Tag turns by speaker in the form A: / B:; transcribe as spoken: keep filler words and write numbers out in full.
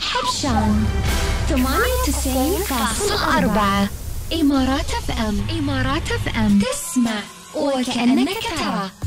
A: حبشان ثمانية وتسعين فاصلة أربعة إمارات اف ام إمارات اف ام تسمع وكأنك ترى.